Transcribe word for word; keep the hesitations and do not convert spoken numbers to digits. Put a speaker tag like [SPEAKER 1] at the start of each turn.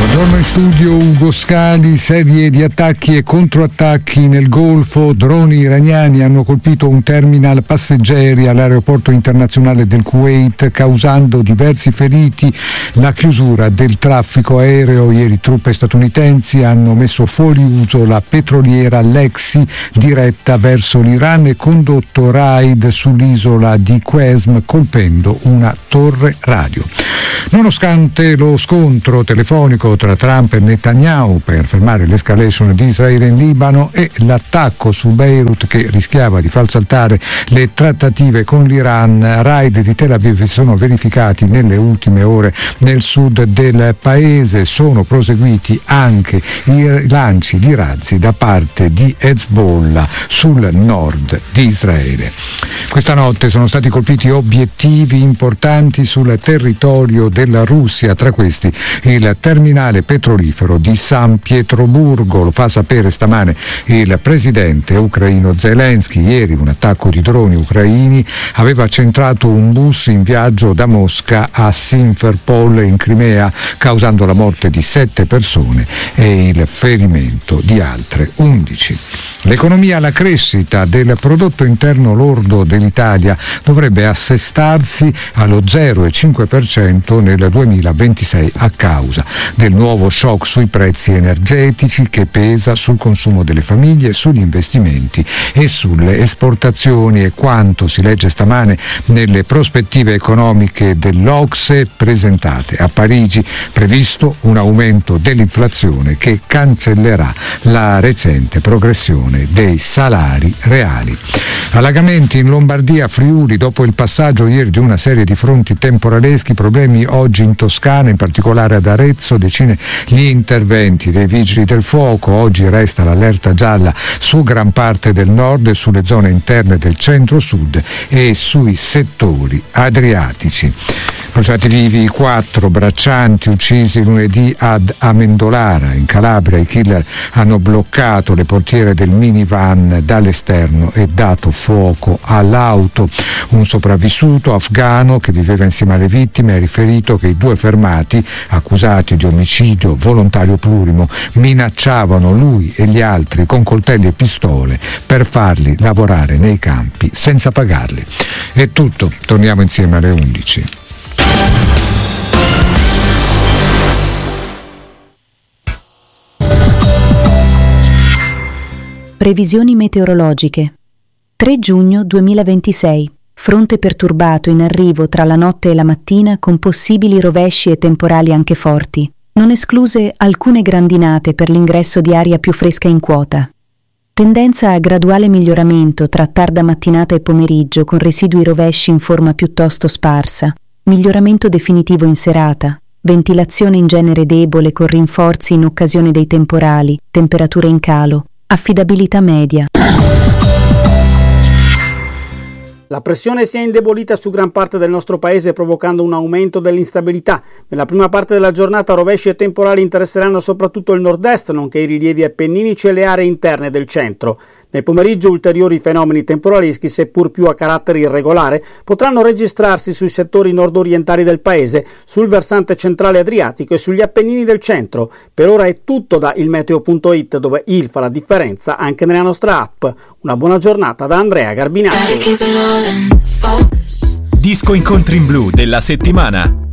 [SPEAKER 1] Buongiorno in studio Ugo Scali. Serie di attacchi e controattacchi nel Golfo. Droni iraniani hanno colpito un terminal passeggeri all'aeroporto internazionale del Kuwait, causando diversi feriti, la chiusura del traffico aereo. Ieri truppe statunitensi hanno messo fuori uso la petroliera Lexi diretta verso l'Iran e condotto raid sull'isola di Qesm, colpendo una torre radio. Nonostante lo scontro telefonico tra Trump e Netanyahu per fermare l'escalation di Israele in Libano e l'attacco su Beirut che rischiava di far saltare le trattative con l'Iran, raid di Tel Aviv sono verificati nelle ultime ore nel sud del paese. Sono proseguiti anche i lanci di razzi da parte di Hezbollah sul nord di Israele. Questa notte sono stati colpiti obiettivi importanti sul territorio della Russia, tra questi il terminale petrolifero di San Pietroburgo. Lo fa sapere stamane il presidente ucraino Zelensky. Ieri un attacco di droni ucraini aveva centrato un bus in viaggio da Mosca a Simferopol in Crimea, causando la morte di sette persone e il ferimento di altre undici. L'economia, la crescita del prodotto interno lordo dell'Italia dovrebbe assestarsi allo zero virgola cinque per cento nel duemilaventisei a causa del nuovo shock sui prezzi energetici che pesa sul consumo delle famiglie, sugli investimenti e sulle esportazioni. E quanto si legge stamane nelle prospettive economiche dell'Ocse presentate a Parigi, previsto un aumento dell'inflazione che cancellerà la recente progressione dei salari reali. Allagamenti in Lombardia, Friuli dopo il passaggio ieri di una serie di fronti temporaleschi, problemi oggi in Toscana, in particolare ad Arezzo, decine gli interventi dei vigili del fuoco. Oggi resta l'allerta gialla su gran parte del nord e sulle zone interne del centro-sud e sui settori adriatici. Bruciati vivi quattro braccianti uccisi lunedì ad Amendolara in Calabria. I killer hanno bloccato le portiere del minivan dall'esterno e dato fuoco all'auto. Un sopravvissuto afghano che viveva insieme alle vittime ha riferito che i due fermati, accusati di omicidio volontario plurimo, minacciavano lui e gli altri con coltelli e pistole per farli lavorare nei campi senza pagarli. È tutto, torniamo insieme alle undici.
[SPEAKER 2] Previsioni meteorologiche. tre giugno duemilaventisei. Fronte perturbato in arrivo tra la notte e la mattina con possibili rovesci e temporali anche forti, non escluse alcune grandinate per l'ingresso di aria più fresca in quota. Tendenza a graduale miglioramento tra tarda mattinata e pomeriggio con residui rovesci in forma piuttosto sparsa, miglioramento definitivo in serata, ventilazione in genere debole con rinforzi in occasione dei temporali, temperature in calo, affidabilità media.
[SPEAKER 3] La pressione si è indebolita su gran parte del nostro paese, provocando un aumento dell'instabilità. Nella prima parte della giornata rovesci e temporali interesseranno soprattutto il nord-est, nonché i rilievi appenninici e le aree interne del centro. Nel pomeriggio ulteriori fenomeni temporaleschi, seppur più a carattere irregolare, potranno registrarsi sui settori nord-orientali del paese, sul versante centrale adriatico e sugli Appennini del centro. Per ora è tutto da ilmeteo punto it, dove il fa la differenza anche nella nostra app. Una buona giornata da Andrea Garbinati.
[SPEAKER 4] Disco Incontri in Blu della settimana.